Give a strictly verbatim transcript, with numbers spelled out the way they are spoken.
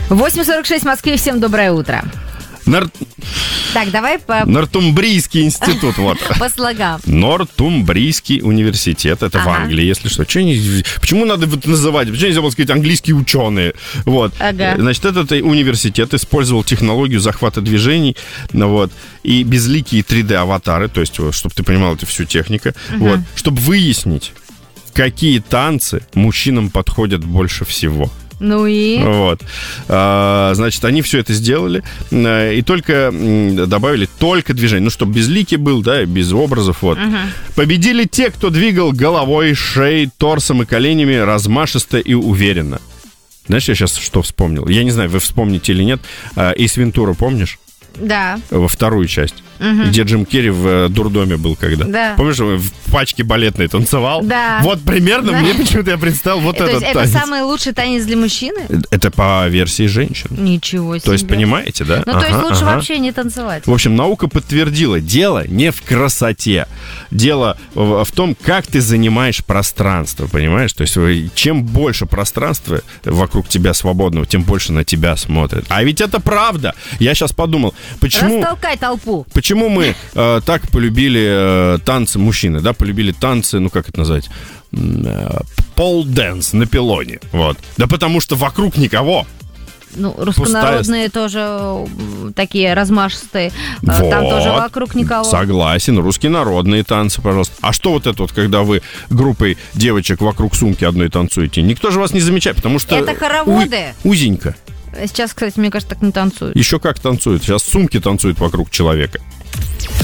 восемь сорок шесть в Москве. Всем доброе утро. Нар... Так, давай по... Нортумбрийский институт, вот. По слогам. Нортумбрийский университет, это ага. в Англии, если что. Че не... Почему надо вот называть? Почему нельзя было сказать английские ученые? Вот. Ага. Значит, этот университет использовал технологию захвата движений, вот, и безликие три дэ-аватары, то есть, чтобы ты понимал, это всю техника, угу. вот, чтобы выяснить, какие танцы мужчинам подходят больше всего. Ну и? Вот. А, значит, они все это сделали и только добавили только движение. Ну, чтобы безликий был, да, без образов, вот. Угу. Победили те, кто двигал головой, шеей, торсом и коленями размашисто и уверенно. Знаешь, я сейчас что вспомнил? Я не знаю, вы вспомните или нет. Эйс Вентура, помнишь? Да. Во вторую часть. Угу. Где Джим Керри в дурдоме был когда. Да. Помнишь, он в пачке балетной танцевал? Да. Вот примерно да. мне почему-то я представил вот То этот есть танец. Это самый лучший танец для мужчины? Это по версии женщин. Ничего себе. То есть, понимаете, да? Ну, ага, то есть лучше ага. вообще не танцевать. В общем, наука подтвердила, дело не в красоте. Дело в, в том, как ты занимаешь пространство, понимаешь? То есть, чем больше пространства вокруг тебя свободного, тем больше на тебя смотрят. А ведь это правда. Я сейчас подумал, почему... Растолкай толпу. Почему мы э, так полюбили э, танцы мужчины, да, полюбили танцы, ну, как это назвать? Пол-дэнс на пилоне, вот. Да потому что вокруг никого. Ну, руссконародные Пустая... тоже такие размашистые. Вот. Там тоже вокруг никого. Согласен. Русские народные танцы, пожалуйста. А что вот это вот, когда вы группой девочек вокруг сумки одной танцуете? Никто же вас не замечает, потому что... Это хороводы. У... Узенько. Сейчас, кстати, мне кажется, так не танцуют. Еще как танцуют. Сейчас сумки танцуют вокруг человека.